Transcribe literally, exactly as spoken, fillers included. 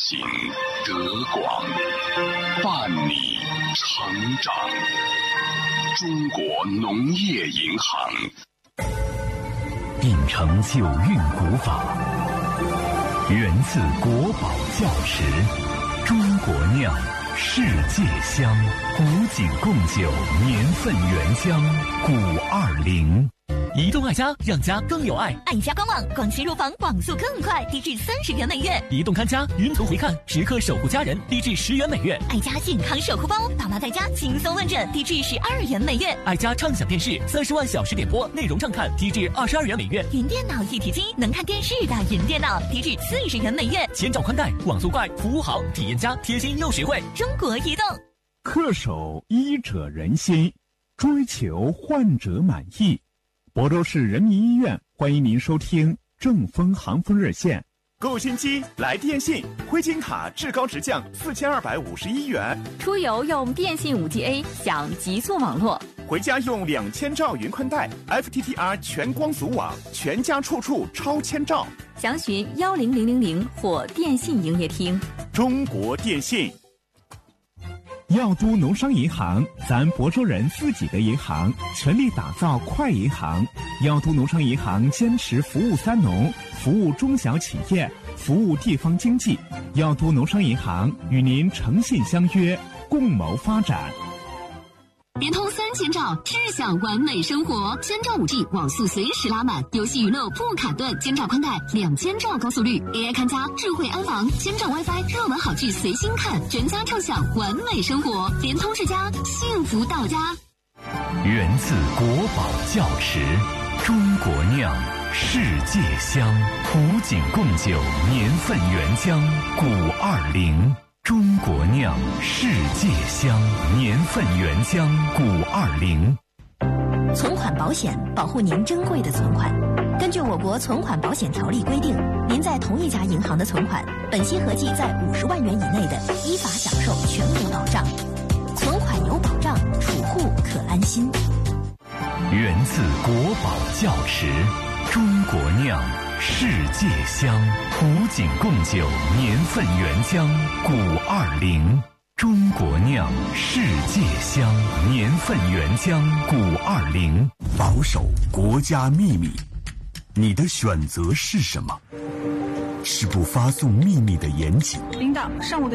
行德广，伴你成长。中国农业银行秉承九韵古法，源自国宝窖池，中国酿，世界香，古井贡酒，年份原香，古二零。 移动爱家，让家更有爱。 爱家官网广西入房网速更快，低至三十元每月。 移动看家，云图回看，时刻守护家人，低至十元每月。 爱家健康守护包，爸妈在家轻松问诊，低至十二元每月。 爱家畅享电视，三十万小时点播，内容畅看，低至二十二元每月。 云电脑一体机，能看电视的云电脑，低至四十元每月。 千兆宽带，网速快，服务好，体验佳，贴心又实惠。 中国移动。 恪守医者仁心，追求患者满意。亳州市人民医院欢迎您收听正风航风热线。 购新机来电信，灰金卡至高直降四千二百五十一元。 出游用电信 五 G A 享极速网络， 回家用两千兆云宽带 F T T R 全光阻网，全家处处超千兆。 详询幺零零零零或电信营业厅。 中国电信。 药都农商银行，咱亳州人自己的银行，全力打造快银行。药都农商银行坚持服务三农，服务中小企业，服务地方经济。药都农商银行与您诚信相约，共谋发展。 联通三千兆，智享完美生活。千兆 五 G 网速随时拉满，游戏娱乐不卡顿。千兆宽带，两千兆高速率 ，A I 看家，智慧安防，千兆 WiFi， 热门好剧随心看，全家畅享完美生活。联通世家，幸福到家。 源自国宝窖池，中国酿，世界香，古井贡酒，年份原浆，古二零。中国酿，世界香，年份原香，古二零。 存款保险保护您珍贵的存款。根据我国存款保险条例规定，您在同一家银行的存款，本息合计在五十万元以内的，依法享受全额保障。存款有保障，储户可安心。 源自国宝窖池，中国酿，世界香，古井贡酒，年份原香，古二零。中国酿，世界香，年份原香，古二零。 保守国家秘密，你的选择是什么？是不发送秘密的严谨？ 领导，上午的